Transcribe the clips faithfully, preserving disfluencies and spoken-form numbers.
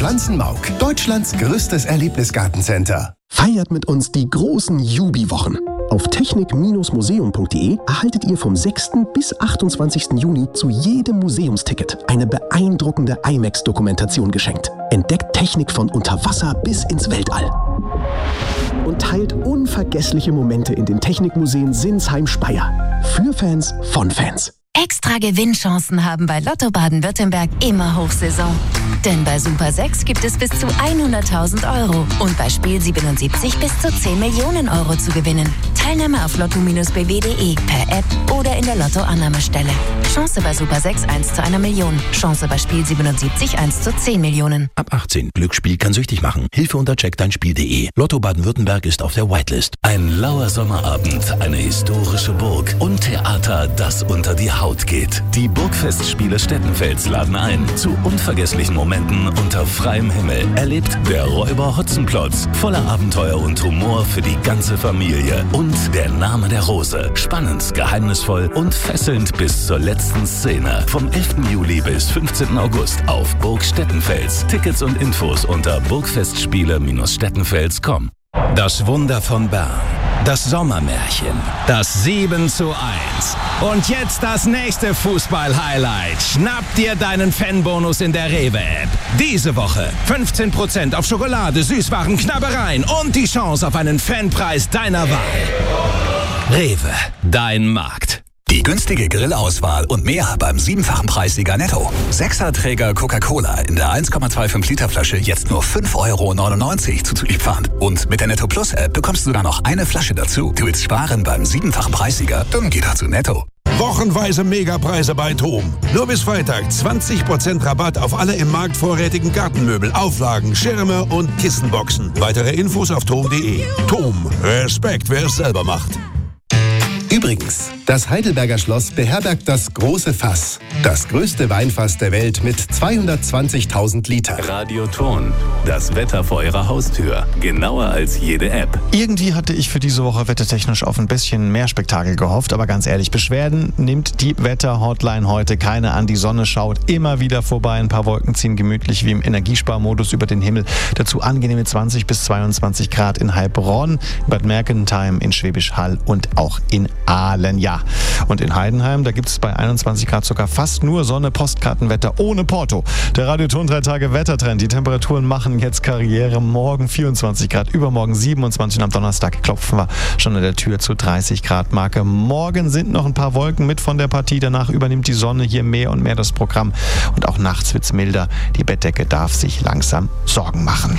Schanzenmauk, Deutschlands größtes Erlebnisgartencenter. Feiert mit uns die großen Jubi-Wochen. Auf technik museum punkt de erhaltet ihr vom sechsten bis achtundzwanzigsten Juni zu jedem Museumsticket eine beeindruckende IMAX-Dokumentation geschenkt. Entdeckt Technik von unter Wasser bis ins Weltall. Und teilt unvergessliche Momente in den Technikmuseen Sinsheim-Speyer. Für Fans von Fans. Extra Gewinnchancen haben bei Lotto Baden-Württemberg immer Hochsaison. Denn bei Super sechs gibt es bis zu hunderttausend Euro und bei Spiel siebenundsiebzig bis zu zehn Millionen Euro zu gewinnen. Teilnahme auf lotto b w punkt de, per App oder in der Lotto-Annahmestelle. Chance bei Super sechs eins zu einer Million. Chance bei Spiel siebenundsiebzig eins zu zehn Millionen. Ab achtzehn. Glücksspiel kann süchtig machen. Hilfe unter check dein Spiel punkt de. Lotto Baden-Württemberg ist auf der Whitelist. Ein lauer Sommerabend, eine historische Burg und Theater, das unter die Haut geht. Die Burgfestspiele Stettenfels laden ein zu unvergesslichen Momenten unter freiem Himmel. Erlebt der Räuber Hotzenplotz. Voller Abenteuer und Humor für die ganze Familie. Und der Name der Rose. Spannend, geheimnisvoll und fesselnd bis zur letzten Szene. Vom elften Juli bis fünfzehnten August auf Burg Stettenfels. Tickets und Infos unter burgfestspiele Stettenfels punkt com. Das Wunder von Bern. Das Sommermärchen. Das sieben zu eins. Und jetzt das nächste Fußball-Highlight. Schnapp dir deinen Fanbonus in der Rewe-App. Diese Woche fünfzehn Prozent auf Schokolade, Süßwaren, Knabbereien und die Chance auf einen Fanpreis deiner Wahl. Rewe, dein Markt. Die günstige Grillauswahl und mehr beim siebenfachen Preissieger Netto. Sechserträger Coca-Cola in der eins Komma fünfundzwanzig Liter Flasche jetzt nur fünf Euro neunundneunzig zuzüglich Pfand. Und mit der Netto Plus App bekommst du dann noch eine Flasche dazu. Du willst sparen beim siebenfachen Preissieger? Dann geh doch zu Netto. Wochenweise Megapreise bei TOM. Nur bis Freitag zwanzig Prozent Rabatt auf alle im Markt vorrätigen Gartenmöbel, Auflagen, Schirme und Kissenboxen. Weitere Infos auf tom punkt de. TOM. Respekt, wer es selber macht. Übrigens, das Heidelberger Schloss beherbergt das große Fass. Das größte Weinfass der Welt mit zweihundertzwanzigtausend Liter. Radioton. Das Wetter vor Ihrer Haustür. Genauer als jede App. Irgendwie hatte ich für diese Woche wettertechnisch auf ein bisschen mehr Spektakel gehofft, aber ganz ehrlich, Beschwerden nimmt die Wetter-Hotline heute keine an. Die Sonne schaut immer wieder vorbei. Ein paar Wolken ziehen gemütlich wie im Energiesparmodus über den Himmel. Dazu angenehme zwanzig bis zweiundzwanzig Grad in Heilbronn, Bad Mergentheim, in Schwäbisch Hall und auch in Aalen, ja. Und in Heidenheim, da gibt es bei einundzwanzig Grad sogar fast nur Sonne, Postkartenwetter ohne Porto. Der Radioton drei Tage Wettertrend. Die Temperaturen machen jetzt Karriere. Morgen vierundzwanzig Grad, übermorgen siebenundzwanzig und am Donnerstag klopfen wir schon an der Tür zur dreißig Grad Marke. Morgen sind noch ein paar Wolken mit von der Partie. Danach übernimmt die Sonne hier mehr und mehr das Programm. Und auch nachts wird's milder. Die Bettdecke darf sich langsam Sorgen machen.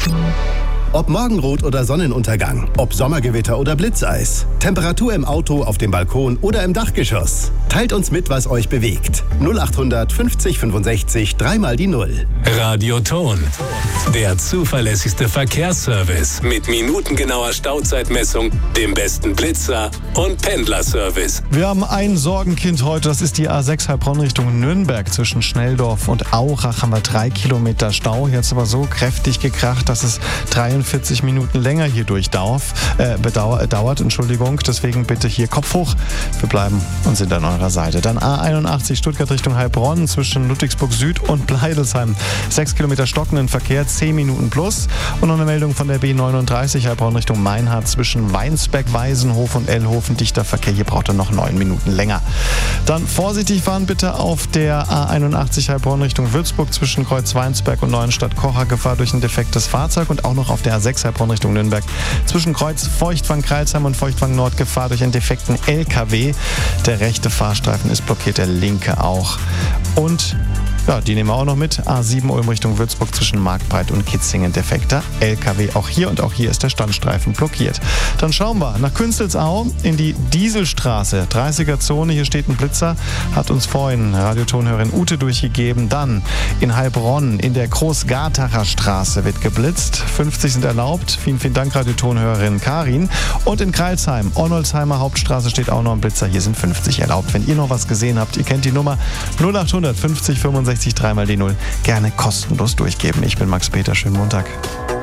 Ob Morgenrot oder Sonnenuntergang, ob Sommergewitter oder Blitzeis, Temperatur im Auto, auf dem Balkon oder im Dachgeschoss. Teilt uns mit, was euch bewegt. null achthundert fünfzig fünfundsechzig, dreimal die Null. Radioton. Der zuverlässigste Verkehrsservice mit minutengenauer Stauzeitmessung, dem besten Blitzer und Pendlerservice. Wir haben ein Sorgenkind heute, das ist die A sechs Heilbronn Richtung Nürnberg. Zwischen Schnelldorf und Aurach haben wir drei Kilometer Stau. Jetzt aber so kräftig gekracht, dass es dreiundvierzig Minuten länger hier durchdauert. Äh, bedauer, dauert, Entschuldigung. Deswegen bitte hier Kopf hoch. Wir bleiben und sind an eurer Seite. Dann A einundachtzig Stuttgart Richtung Heilbronn zwischen Ludwigsburg Süd und Bleidelsheim. Sechs Kilometer stockenden Verkehr, zehn Minuten plus. Und noch eine Meldung von der B neununddreißig Heilbronn Richtung Meinhardt zwischen Weinsberg, Weisenhof und Ellhofen. Dichter Verkehr, hier braucht er noch neun Minuten länger. Dann vorsichtig fahren bitte auf der A einundachtzig Heilbronn Richtung Würzburg zwischen Kreuz Weinsberg und Neuenstadt-Kocher. Gefahr durch ein defektes Fahrzeug. Und auch noch auf der A sechs Heilbronn Richtung Nürnberg zwischen Kreuz Feuchtwang-Kreilsheim und Feuchtwang-Nord. Gefahr durch einen defekten L K W. Der rechte Fahrstreifen ist blockiert, der linke auch. Und ja, die nehmen wir auch noch mit. A sieben Ulm Richtung Würzburg zwischen Marktbreit und Kitzingen defekter L K W. Auch hier und auch hier ist der Standstreifen blockiert. Dann schauen wir nach Künzelsau in die Dieselstraße. dreißiger Zone, hier steht ein Blitzer. Hat uns vorhin Radiotonhörerin Ute durchgegeben. Dann in Heilbronn in der Großgartacher Straße wird geblitzt. fünfzig sind erlaubt. Vielen, vielen Dank, Radiotonhörerin Karin. Und in Kreilsheim, Ornolsheimer Hauptstraße steht auch noch ein Blitzer. Hier sind fünfzig erlaubt. Wenn ihr noch was gesehen habt, ihr kennt die Nummer null achthundert fünfzig fünfundsechzig, dreimal die Null. Gerne kostenlos durchgeben. Ich bin Max Peter. Schönen Montag.